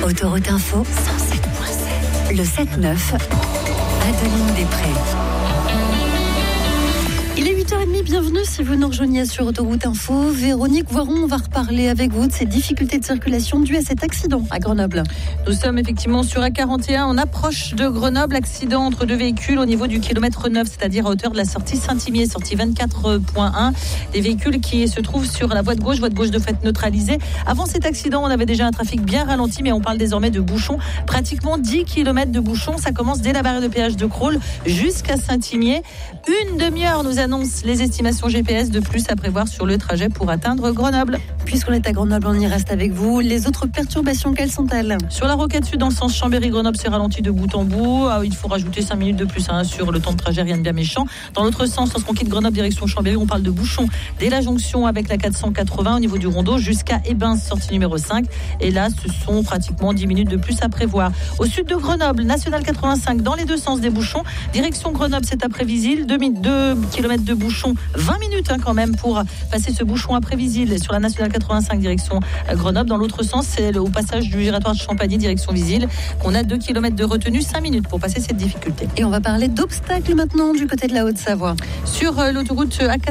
Autoroute Info 107.7. Le 7-9, Adeline Després. Il est 8h30, bienvenue si vous nous rejoignez sur Autoroute Info. Véronique Voiron, on va reparler avec vous de ces difficultés de circulation dues à cet accident à Grenoble. Nous sommes effectivement sur A41, on approche de Grenoble, accident entre deux véhicules au niveau du kilomètre 9, c'est-à-dire à hauteur de la sortie Saint-Imier, sortie 24.1. Des véhicules qui se trouvent sur la voie de gauche de fait neutralisée. Avant cet accident, on avait déjà un trafic bien ralenti, mais on parle désormais de bouchons, pratiquement 10 km de bouchons. Ça commence dès la barrière de péage de Crolles jusqu'à Saint-Imier. Une demi-heure nous annonce les estimations GPS de plus à prévoir sur le trajet pour atteindre Grenoble. Puisqu'on est à Grenoble, on y reste avec vous. Les autres perturbations, quelles sont-elles ? Sur la rocade sud, dans le sens Chambéry-Grenoble, c'est ralenti de bout en bout. Il faut rajouter 5 minutes de plus sur le temps de trajet, rien de bien méchant. Dans l'autre sens, lorsqu'on quitte Grenoble direction Chambéry, on parle de bouchons dès la jonction avec la 480 au niveau du Rondeau jusqu'à Ebens, sortie numéro 5. Et là, ce sont pratiquement 10 minutes de plus à prévoir. Au sud de Grenoble, nationale 85, dans les deux sens des bouchons. Direction Grenoble, c'est à Prévizil. 2 km de bouchons, 20 minutes quand même pour passer ce bouchon à Prévizil sur la nationale 85 direction Grenoble. Dans l'autre sens, c'est au passage du giratoire de Champagny direction Visil qu'on a 2 km de retenue, 5 minutes pour passer cette difficulté. Et on va parler d'obstacles maintenant du côté de la Haute-Savoie. Sur l'autoroute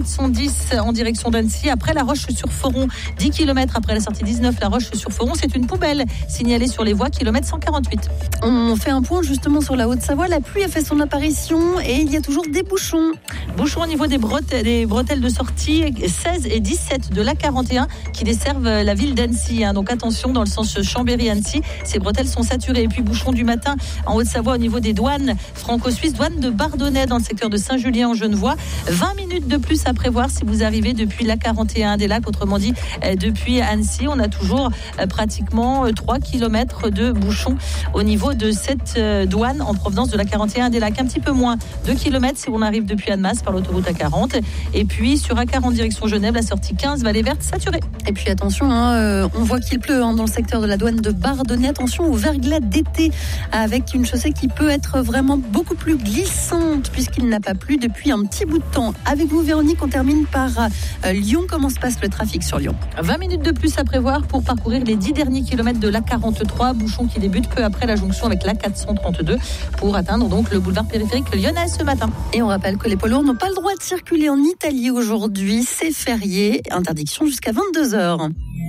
A410 en direction d'Annecy, après la Roche-sur-Foron, 10 km après la sortie 19, la Roche-sur-Foron, c'est une poubelle signalée sur les voies, kilomètre 148. On fait un point justement sur la Haute-Savoie. La pluie a fait son apparition et il y a toujours des bouchons. Bouchons au niveau des bretelles de sortie 16 et 17 de l'A41 qui desservent la ville d'Annecy. Donc attention, dans le sens Chambéry-Annecy, ces bretelles sont saturées. Et puis bouchons du matin en Haute-Savoie au niveau des douanes franco-suisses, douane de Bardonnay dans le secteur de Saint-Julien en Genevois. 20 minutes de plus à prévoir si vous arrivez depuis l'A41 des Lacs, autrement dit depuis Annecy. On a toujours pratiquement 3 km de bouchons au niveau de cette douane en provenance de l'A41 des Lacs. Un petit peu moins, 2 km si on arrive depuis Annemasse par l'autoroute A40. Et puis sur A40 direction Genève, la sortie 15, Vallée Verte saturée. Et puis attention, on voit qu'il pleut dans le secteur de la douane de Bardonnay. Attention au verglas d'été avec une chaussée qui peut être vraiment beaucoup plus glissante puisqu'il n'a pas plu depuis un petit bout de temps. Avec vous Véronique, on termine par Lyon. Comment se passe le trafic sur Lyon ? 20 minutes de plus à prévoir pour parcourir les 10 derniers kilomètres de l'A43, bouchon qui débute peu après la jonction avec l'A432 pour atteindre donc le boulevard périphérique lyonnais ce matin. Et on rappelle que les poids lourds n'ont pas le droit de circuler en Italie aujourd'hui, c'est férié, interdiction jusqu'à 22h.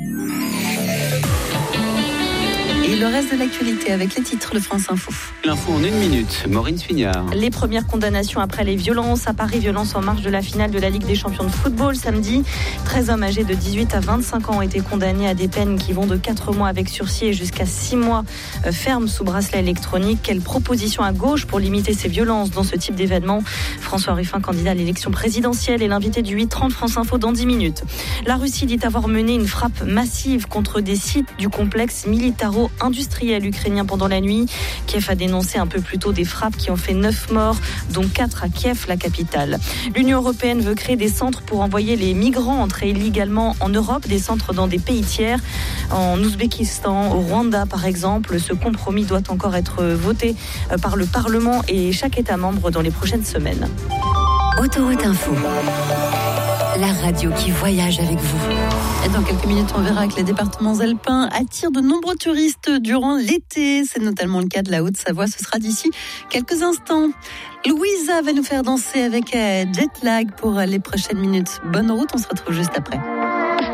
Et le reste de l'actualité avec les titres de France Info. L'info en 1 minute, Maureen Sfignard. Les premières condamnations après les violences à Paris, violences en marge de la finale de la Ligue des champions de football samedi. 13 hommes âgés de 18 à 25 ans ont été condamnés à des peines qui vont de 4 mois avec sursis et jusqu'à 6 mois ferme sous bracelet électronique. Quelle proposition à gauche pour limiter ces violences dans ce type d'événement ? François Ruffin, candidat à l'élection présidentielle, est l'invité du 8h30 France Info dans 10 minutes. La Russie dit avoir mené une frappe massive contre des sites du complexe militaro-industriel ukrainien pendant la nuit. Kiev a dénoncé un peu plus tôt des frappes qui ont fait 9 morts, dont 4 à Kiev, la capitale. L'Union européenne veut créer des centres pour envoyer les migrants entrés illégalement en Europe, des centres dans des pays tiers, en Ouzbékistan, au Rwanda par exemple. Ce compromis doit encore être voté par le Parlement et chaque État membre dans les prochaines semaines. Autoroute Info, la radio qui voyage avec vous. Et dans quelques minutes, on verra que les départements alpins attirent de nombreux touristes durant l'été. C'est notamment le cas de la Haute-Savoie. Ce sera d'ici quelques instants. Louisa va nous faire danser avec Jetlag pour les prochaines minutes. Bonne route, on se retrouve juste après.